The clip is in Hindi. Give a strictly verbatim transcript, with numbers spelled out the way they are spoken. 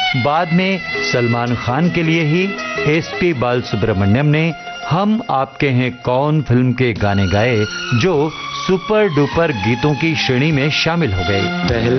बाद में सलमान खान के लिए ही एसपी बालसुब्रमण्यम ने हम आपके हैं कौन फिल्म के गाने गाए, जो सुपर डुपर गीतों की श्रेणी में शामिल हो गए। पहले